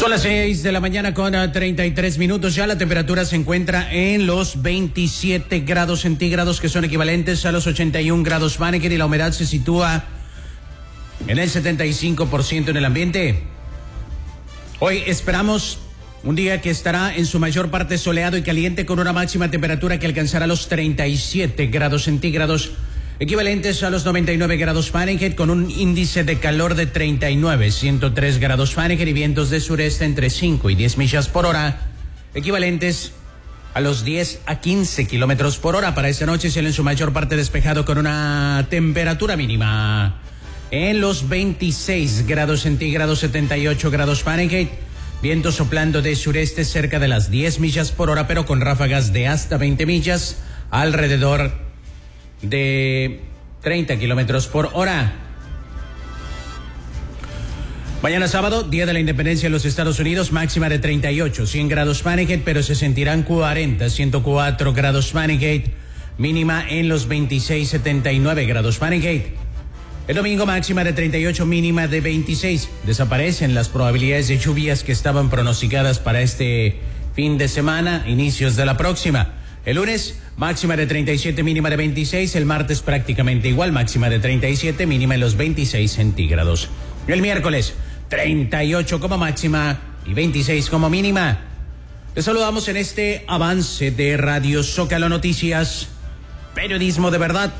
Son las 6 de la mañana con 33 minutos. Ya la temperatura se encuentra en los 27 grados centígrados, que son equivalentes a los 81 grados Fahrenheit, y la humedad se sitúa en el 75% en el ambiente. Hoy esperamos un día que estará en su mayor parte soleado y caliente, con una máxima temperatura que alcanzará los 37 grados centígrados, equivalentes a los 99 grados Fahrenheit, con un índice de calor de 103 grados Fahrenheit y vientos de sureste entre 5 y 10 millas por hora, equivalentes a los 10 a 15 kilómetros por hora. Para esta noche, cielo en su mayor parte despejado, con una temperatura mínima en los 26 grados centígrados, 78 grados Fahrenheit, viento soplando de sureste cerca de las 10 millas por hora, pero con ráfagas de hasta 20 millas, alrededor de 30 kilómetros por hora. Mañana sábado, Día de la Independencia de los Estados Unidos, máxima de 38, 100 grados Fahrenheit, pero se sentirán 40, 104 grados Fahrenheit, mínima en los 26, 79 grados Fahrenheit. El domingo, máxima de 38, mínima de 26. Desaparecen las probabilidades de lluvias que estaban pronosticadas para este fin de semana, inicios de la próxima. El lunes, máxima de 37, mínima de 26. El martes prácticamente igual, máxima de 37, mínima en los 26 centígrados. El miércoles, 38 como máxima y 26 como mínima. Les saludamos en este avance de Radio Zócalo Noticias, periodismo de verdad.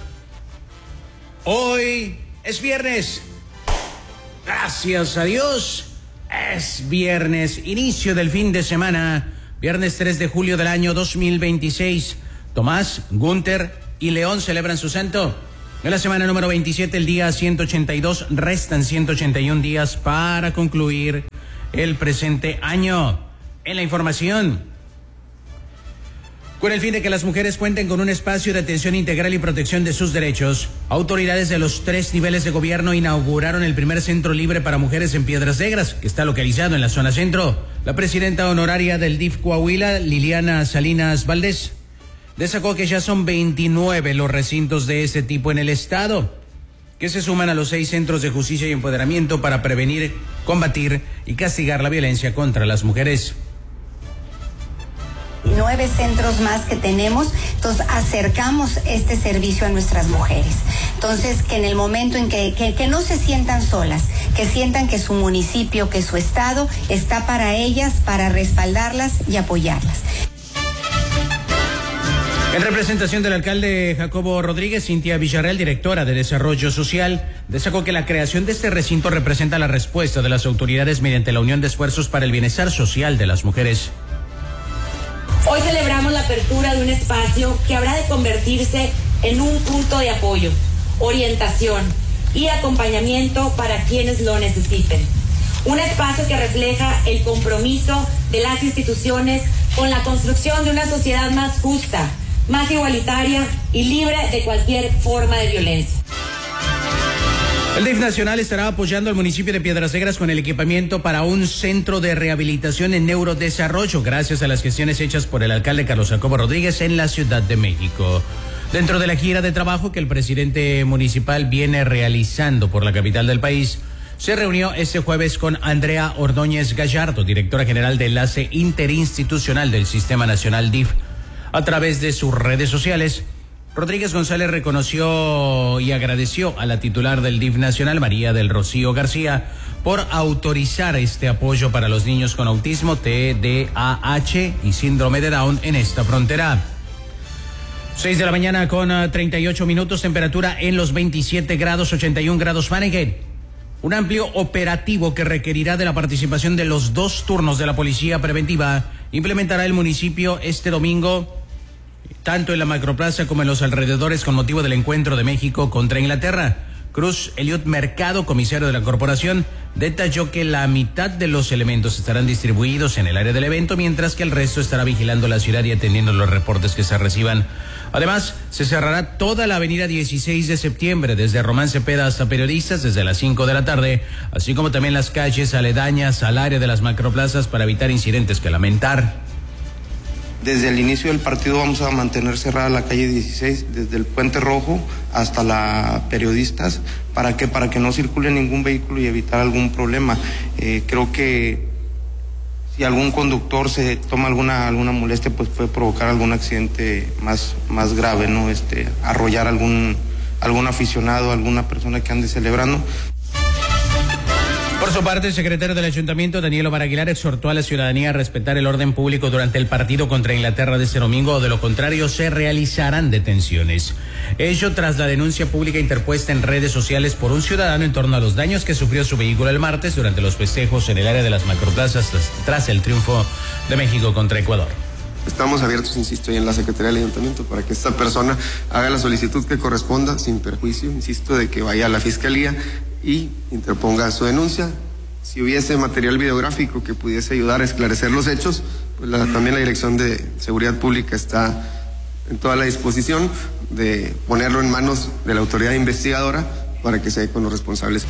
Hoy es viernes. Gracias a Dios. Es viernes, inicio del fin de semana. Viernes 3 de julio del año 2026. Tomás, Gunter y León celebran su santo. En la semana número 27, el día 182, restan 181 días para concluir el presente año. En la información, con el fin de que las mujeres cuenten con un espacio de atención integral y protección de sus derechos, autoridades de los 3 niveles de gobierno inauguraron el primer centro libre para mujeres en Piedras Negras, que está localizado en la zona centro. La presidenta honoraria del DIF Coahuila, Liliana Salinas Valdés, destacó que ya son 29 los recintos de este tipo en el estado, que se suman a los 6 centros de justicia y empoderamiento para prevenir, combatir y castigar la violencia contra las mujeres. 9 centros más que tenemos, entonces acercamos este servicio a nuestras mujeres. Entonces, que en el momento en que no se sientan solas, que sientan que su municipio, que su estado está para ellas, para respaldarlas y apoyarlas. En representación del alcalde Jacobo Rodríguez, Cintia Villarreal, directora de Desarrollo Social, destacó que la creación de este recinto representa la respuesta de las autoridades mediante la unión de esfuerzos para el bienestar social de las mujeres. Hoy celebramos la apertura de un espacio que habrá de convertirse en un punto de apoyo, orientación y acompañamiento para quienes lo necesiten. Un espacio que refleja el compromiso de las instituciones con la construcción de una sociedad más justa, más igualitaria y libre de cualquier forma de violencia. El DIF Nacional estará apoyando al municipio de Piedras Negras con el equipamiento para un centro de rehabilitación en neurodesarrollo, gracias a las gestiones hechas por el alcalde Carlos Jacobo Rodríguez en la Ciudad de México. Dentro de la gira de trabajo que el presidente municipal viene realizando por la capital del país, se reunió este jueves con Andrea Ordóñez Gallardo, directora general de enlace interinstitucional del Sistema Nacional DIF. A través de sus redes sociales, Rodríguez González reconoció y agradeció a la titular del DIF Nacional, María del Rocío García, por autorizar este apoyo para los niños con autismo, TDAH y síndrome de Down en esta frontera. 6 de la mañana con 38 minutos, temperatura en los 27 grados, 81 grados Fahrenheit. Un amplio operativo que requerirá de la participación de los 2 turnos de la Policía Preventiva implementará el municipio este domingo, tanto en la Macroplaza como en los alrededores, con motivo del encuentro de México contra Inglaterra. Cruz Eliot Mercado, comisario de la corporación, detalló que la mitad de los elementos estarán distribuidos en el área del evento, mientras que el resto estará vigilando la ciudad y atendiendo los reportes que se reciban. Además, se cerrará toda la avenida 16 de septiembre, desde Román Cepeda hasta Periodistas, desde las 5 de la tarde, así como también las calles aledañas al área de las macroplazas para evitar incidentes que lamentar. Desde el inicio del partido vamos a mantener cerrada la calle 16, desde el Puente Rojo hasta la Periodistas. ¿Para qué? Para que no circule ningún vehículo y evitar algún problema. Creo que si algún conductor se toma alguna molestia, pues puede provocar algún accidente más grave, ¿no? Arrollar algún aficionado, alguna persona que ande celebrando. Por su parte, el secretario del Ayuntamiento, Daniel Omar Aguilar, exhortó a la ciudadanía a respetar el orden público durante el partido contra Inglaterra de este domingo, o de lo contrario se realizarán detenciones. Ello tras la denuncia pública interpuesta en redes sociales por un ciudadano en torno a los daños que sufrió su vehículo el martes durante los festejos en el área de las macroplazas tras el triunfo de México contra Ecuador. Estamos abiertos, insisto, ahí en la Secretaría del Ayuntamiento para que esta persona haga la solicitud que corresponda sin perjuicio, insisto, de que vaya a la Fiscalía y interponga su denuncia. Si hubiese material videográfico que pudiese ayudar a esclarecer los hechos, pues también la Dirección de Seguridad Pública está en toda la disposición de ponerlo en manos de la autoridad investigadora para que se dé con los responsables.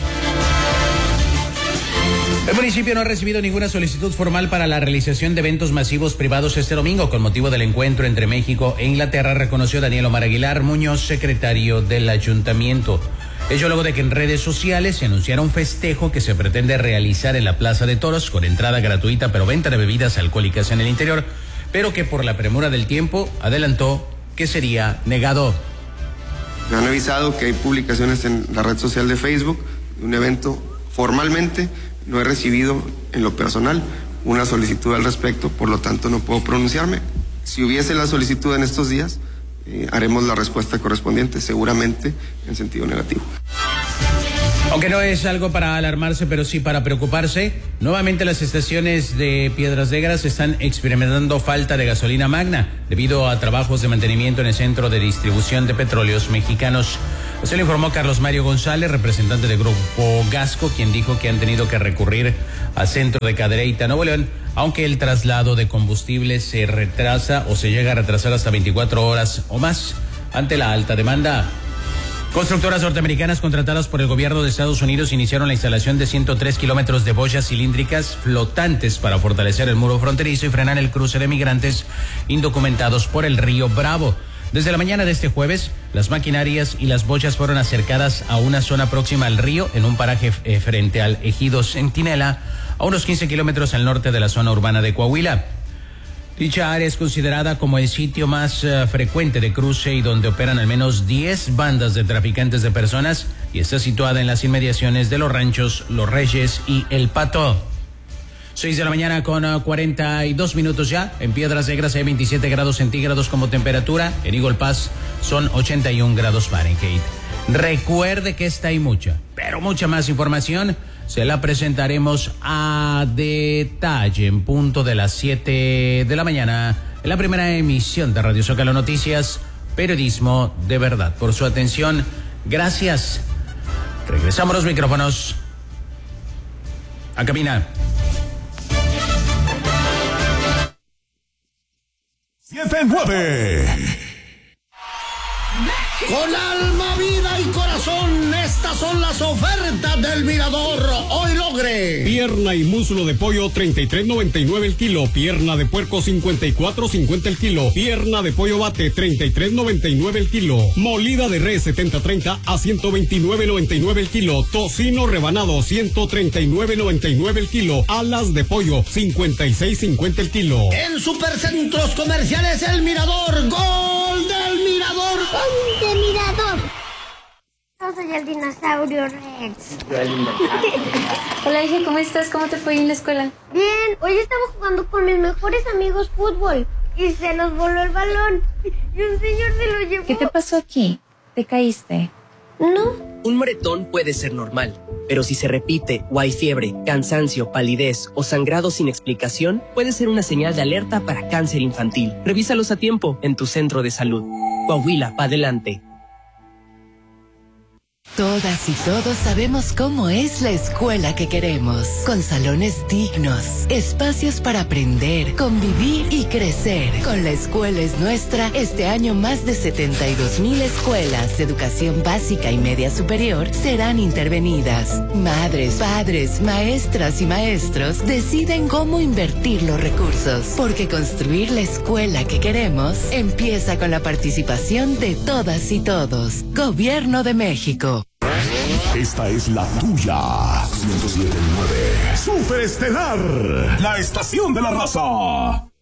El municipio no ha recibido ninguna solicitud formal para la realización de eventos masivos privados este domingo con motivo del encuentro entre México e Inglaterra, reconoció Daniel Omar Aguilar Muñoz, secretario del Ayuntamiento. Ello luego de que en redes sociales se anunciara un festejo que se pretende realizar en la Plaza de Toros con entrada gratuita pero venta de bebidas alcohólicas en el interior, pero que por la premura del tiempo adelantó que sería negado. Me han avisado que hay publicaciones en la red social de Facebook de un evento. Formalmente no he recibido en lo personal una solicitud al respecto, por lo tanto no puedo pronunciarme. Si hubiese la solicitud en estos días, haremos la respuesta correspondiente, seguramente en sentido negativo. Aunque no es algo para alarmarse, pero sí para preocuparse, nuevamente las estaciones de Piedras Negras están experimentando falta de gasolina magna debido a trabajos de mantenimiento en el Centro de Distribución de Petróleos Mexicanos. Así lo informó Carlos Mario González, representante del Grupo Gasco, quien dijo que han tenido que recurrir al centro de Cadereyta, Nuevo León, aunque el traslado de combustible se retrasa o se llega a retrasar hasta 24 horas o más ante la alta demanda. Constructoras norteamericanas contratadas por el gobierno de Estados Unidos iniciaron la instalación de 103 kilómetros de boyas cilíndricas flotantes para fortalecer el muro fronterizo y frenar el cruce de migrantes indocumentados por el río Bravo. Desde la mañana de este jueves, las maquinarias y las boyas fueron acercadas a una zona próxima al río, en un paraje frente al ejido Centinela, a unos 15 kilómetros al norte de la zona urbana de Coahuila. Dicha área es considerada como el sitio más frecuente de cruce y donde operan al menos 10 bandas de traficantes de personas y está situada en las inmediaciones de los ranchos Los Reyes y El Pato. 6 de la mañana con 42 minutos ya. En Piedras Negras hay 27 grados centígrados como temperatura. En Eagle Pass son 81 grados Fahrenheit. Recuerde que esta y mucha, pero mucha más información se la presentaremos a detalle en punto de las 7 de la mañana en la primera emisión de Radio Zócalo Noticias, periodismo de verdad. Por su atención, gracias. Regresamos los micrófonos a cabina. 7-9. Con alma, vida y corazón, estas son las ofertas del Mirador. Hoy logre. Pierna y muslo de pollo 33.99 el kilo. Pierna de puerco 54.50 el kilo. Pierna de pollo bate 33.99 el kilo. Molida de res 70.30 a 129.99 el kilo. Tocino rebanado 139.99 el kilo. Alas de pollo 56.50 el kilo. En Supercentros Comerciales El Mirador, gol del Mirador. ¡De Mirador! Yo soy el dinosaurio Rex. Hola, hija, ¿cómo estás? ¿Cómo te fue en la escuela? Bien, hoy estaba jugando con mis mejores amigos fútbol y se nos voló el balón y un señor se lo llevó. ¿Qué te pasó aquí? ¿Te caíste? No. Un moretón puede ser normal, pero si se repite o hay fiebre, cansancio, palidez o sangrado sin explicación, puede ser una señal de alerta para cáncer infantil. Revísalos a tiempo en tu centro de salud. Coahuila, pa' adelante. Todas y todos sabemos cómo es la escuela que queremos, con salones dignos, espacios para aprender, convivir y crecer. Con La Escuela es Nuestra, este año más de 72,000 escuelas de educación básica y media superior serán intervenidas. Madres, padres, maestras y maestros deciden cómo invertir los recursos, porque construir la escuela que queremos empieza con la participación de todas y todos. Gobierno de México. Esta es la tuya. 107.9. Superestelar, la estación de la raza.